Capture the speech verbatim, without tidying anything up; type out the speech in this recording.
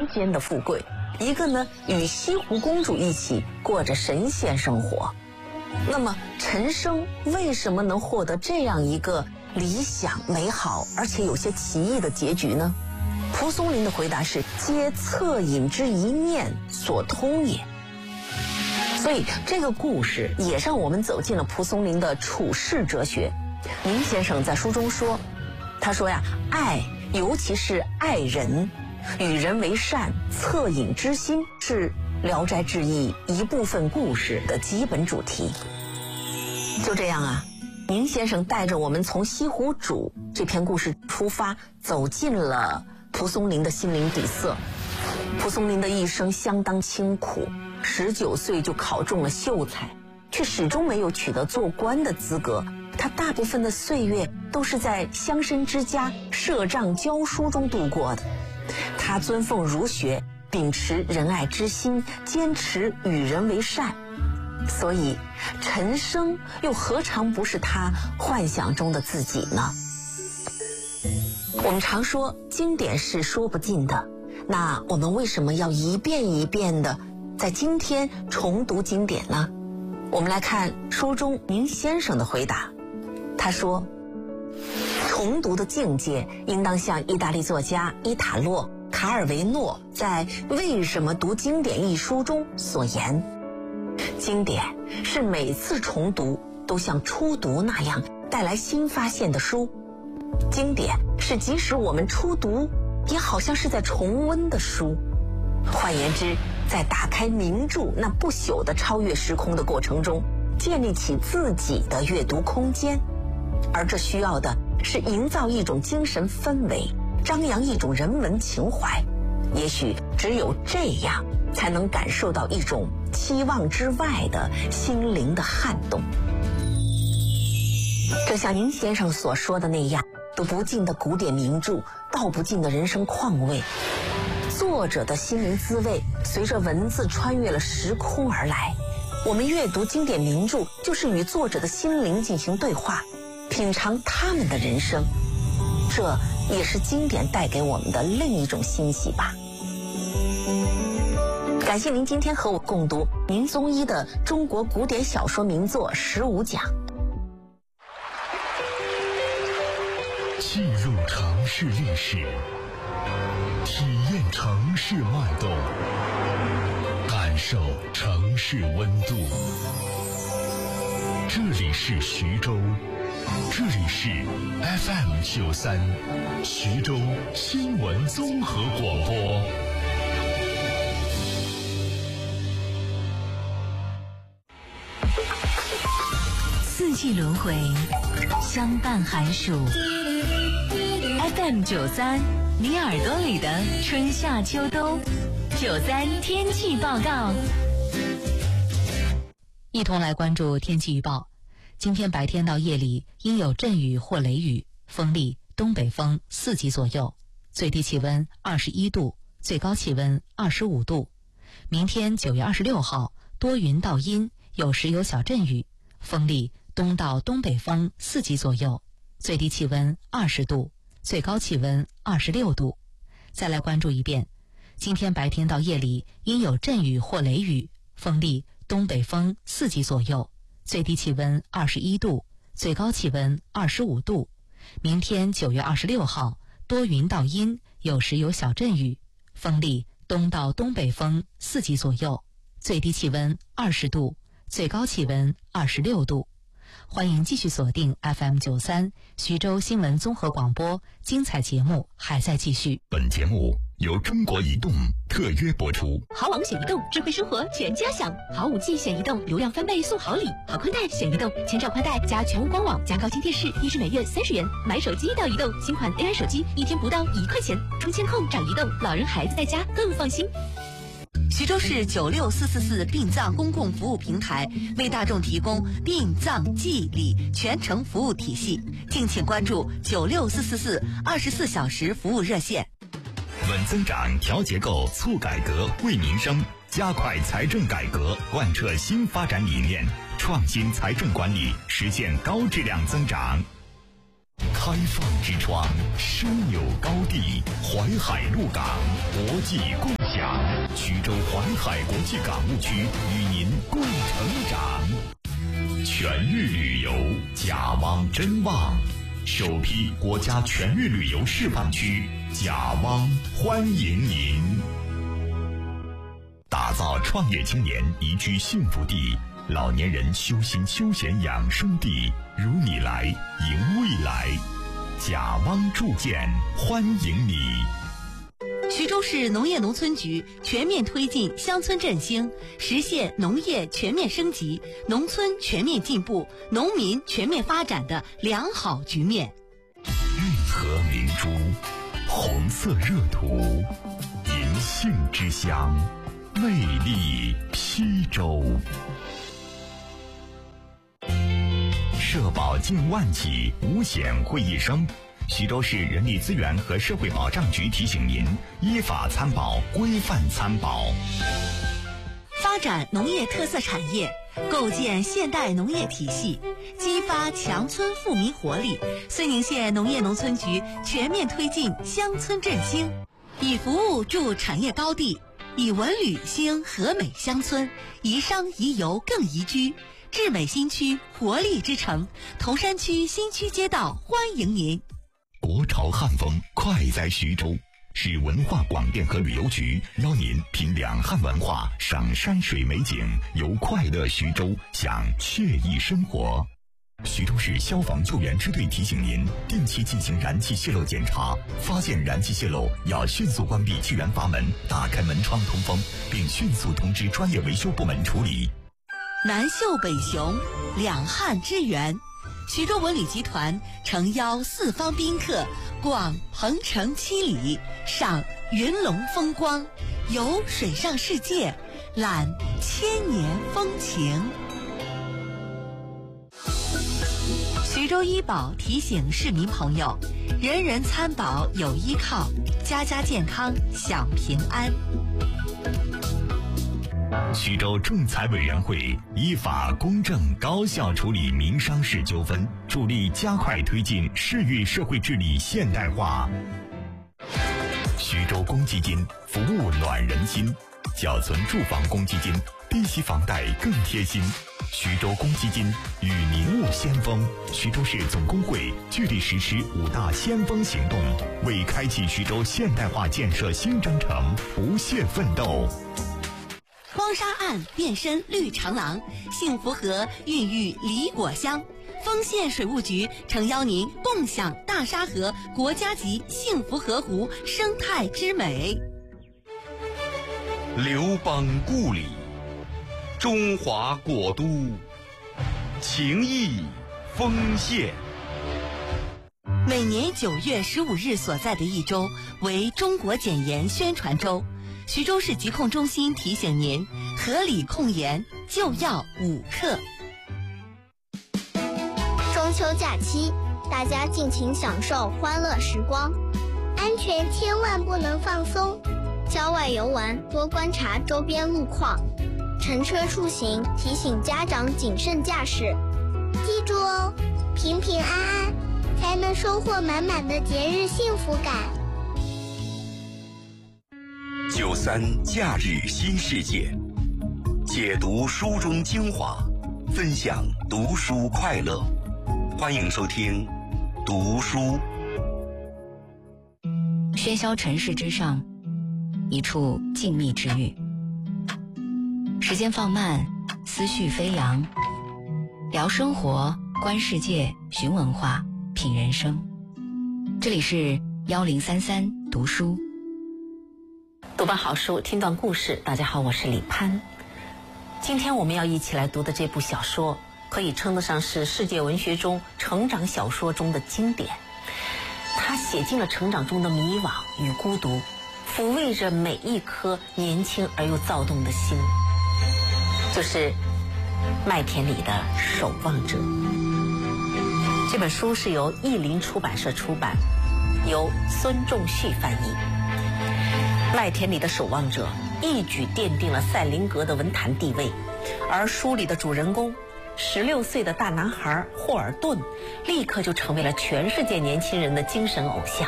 人间的富贵，一个呢与西湖公主一起过着神仙生活。那么陈升为什么能获得这样一个理想美好而且有些奇异的结局呢？蒲松龄的回答是皆恻隐之一念所通也。所以这个故事也让我们走进了蒲松龄的处世哲学。明先生在书中说，他说呀，爱尤其是爱人，与人为善，恻隐之心是《聊斋志异》一部分故事的基本主题。就这样啊，明先生带着我们从西湖主这篇故事出发，走进了蒲松龄的心灵底色。蒲松龄的一生相当清苦，十九岁就考中了秀才，却始终没有取得做官的资格。他大部分的岁月都是在乡绅之家设帐教书中度过的。他尊奉儒学，秉持仁爱之心，坚持与人为善。所以陈升又何尝不是他幻想中的自己呢？我们常说经典是说不尽的，那我们为什么要一遍一遍的在今天重读经典呢？我们来看书中明先生的回答。他说，重读的境界应当像意大利作家伊塔洛·卡尔维诺在《为什么读经典》一书中所言，经典是每次重读都像初读那样带来新发现的书，经典是即使我们初读也好像是在重温的书。换言之，在打开名著那不朽的超越时空的过程中，建立起自己的阅读空间，而这需要的是营造一种精神氛围，张扬一种人文情怀。也许只有这样，才能感受到一种期望之外的心灵的撼动。正像您先生所说的那样，读不尽的古典名著，道不尽的人生况味，作者的心灵滋味随着文字穿越了时空而来。我们阅读经典名著，就是与作者的心灵进行对话，品尝他们的人生，这也是经典带给我们的另一种欣喜吧。感谢您今天和我共读明宗一的中国古典小说名作十五讲。 进入城市历史，体验城市脉动，感受城市温度。这里是徐州，这里是 F M 九三，徐州新闻综合广播。 四季轮回，相伴寒暑。F M 九三，你耳朵里的春夏秋冬。九三天气报告，一同来关注天气预报。今天白天到夜里应有阵雨或雷雨，风力东北风四级左右，最低气温二十一度，最高气温二十五度。明天九月二十六号，多云到阴，有时有小阵雨，风力东到东北风四级左右，最低气温二十度，最高气温二十六度。再来关注一遍，今天白天到夜里应有阵雨或雷雨，风力东北风四级左右，最低气温二十一度，最高气温二十五度。明天九月二十六号，多云到阴，有时有小阵雨，风力东到东北风四级左右，最低气温二十度，最高气温二十六度。欢迎继续锁定 F M 九三徐州新闻综合广播，精彩节目还在继续。 本节目由中国移动特约播出。 好网选移动，智慧生活全家享。好五 G 选移动，流量翻倍送好礼。好宽带选移动，千兆宽带加全屋光网加高清电视，一支每月三十元。买手机到移动，新款 A I 手机一天不到一块钱。充监控找移动，老人孩子在家更放心。 徐州市九六四四四殡葬公共服务平台为大众提供殡葬祭礼全程服务体系，敬请关注九六四四四二十四小时服务热线。 稳增长、调结构、促改革、惠民生，加快财政改革，贯彻新发展理念，创新财政管理，实现高质量增长。开放之窗，枢纽高地，淮海陆港，国际共长，徐州淮海国际港务区与您共成长。全域旅游，甲汪真旺，首批国家全域旅游示范区，甲汪欢迎您。打造创业青年宜居幸福地，老年人修心休闲养生地，如你来，迎未来。甲汪铸建欢迎你。 徐州市农业农村局全面推进乡村振兴，实现农业全面升级、农村全面进步、农民全面发展的良好局面。 运河明珠，红色热土，银杏之乡，魅力邳州。社保近万起，五险会一生。徐州市人力资源和社会保障局提醒您：依法参保，规范参保。 发展农业特色产业，构建现代农业体系，激发强村富民活力。睢宁县农业农村局全面推进乡村振兴，以服务筑产业高地，以文旅兴和美乡村，宜商宜游更宜居。智美新区活力之城，铜山区新区街道欢迎您。 国潮汉风快在徐州，市文化广电和旅游局邀您品两汉文化，赏山水美景，游快乐徐州，享惬意生活。徐州市消防救援支队提醒您，定期进行燃气泄漏检查，发现燃气泄漏要迅速关闭气源阀门，打开门窗通风，并迅速通知专业维修部门处理。 南秀北雄，两汉之源。徐州文旅集团诚邀四方宾客逛鹏城七里，赏云龙风光，游水上世界，览千年风情。徐州医保提醒市民朋友，人人参保有依靠，家家健康享平安。 徐州仲裁委员会依法公正高效处理民商事纠纷，助力加快推进市域社会治理现代化。徐州公积金服务暖人心，缴存住房公积金，低息房贷更贴心。徐州公积金与您务先锋，徐州市总工会聚力实施五大先锋行动，为开启徐州现代化建设新征程不懈奋斗。 荒沙岸变身绿长廊，幸福河孕育梨果香。丰县水务局诚邀您共享大沙河国家级幸福河湖生态之美。 刘邦故里，中华国都，情谊丰县。 每年九月十五日所在的一周为中国检验宣传周。徐州市疾控中心提醒您，合理控盐就要五克。 中秋假期，大家尽情享受欢乐时光，安全千万不能放松。郊外游玩多观察周边路况，乘车出行提醒家长谨慎驾驶。记住哦，平平安安才能收获满满的节日幸福感。 九三假日新世界，解读书中精华，分享读书快乐。欢迎收听读书。 喧嚣尘世之上，一处静谧之域。时间放慢，思绪飞扬，聊生活，观世界，寻文化，品人生。这里是幺零三三读书。 读本好书，听段故事。大家好，我是李潘。今天我们要一起来读的这部小说，可以称得上是世界文学中成长小说中的经典。它写尽了成长中的迷惘与孤独，抚慰着每一颗年轻而又躁动的心。就是《麦田里的守望者》。这本书是由译林出版社出版，由孙仲旭翻译。麦田里的守望者一举奠定了赛林格的文坛地位，而书里的主人公十六岁的大男孩霍尔顿立刻就成为了全世界年轻人的精神偶像。